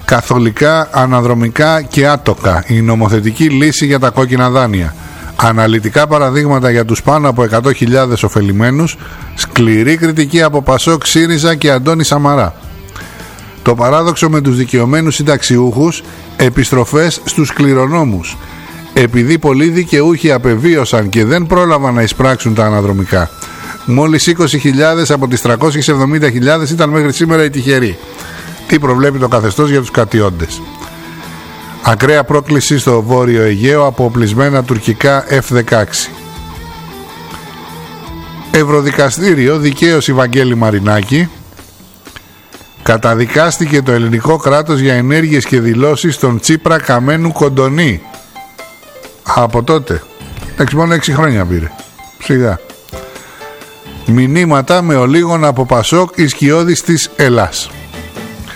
Καθολικά, αναδρομικά και άτοκα. Η νομοθετική λύση για τα κόκκινα δάνεια. Αναλυτικά παραδείγματα για τους πάνω από 100.000 ωφελημένους. Σκληρή κριτική από Πασόκ, ΣΥΡΙΖΑ και Αντώνη Σαμαρά. Το παράδοξο με τους δικαιωμένους συνταξιούχους. Επιστροφές στους κληρονόμους. Επειδή πολλοί δικαιούχοι απεβίωσαν και δεν πρόλαβαν να εισπράξουν τα αναδρομικά. Μόλις 20.000 από τις 370.000 ήταν μέχρι σήμερα οι τυχεροί. Τι προβλέπει το καθεστώς για τους κατιόντες. Ακραία πρόκληση στο Βόρειο Αιγαίο από οπλισμένα τουρκικά F-16. Ευρωδικαστήριο, δικαίωση Βαγγέλη Μαρινάκη. Καταδικάστηκε το ελληνικό κράτος για ενέργειες και δηλώσεις των Τσίπρα, Καμένου, Κοντονή. Από τότε. Μόνο 6 χρόνια πήρε. Σιγά. Μηνύματα με ολίγων από Πασόκ, οι σκιώδεις της Ελλάς.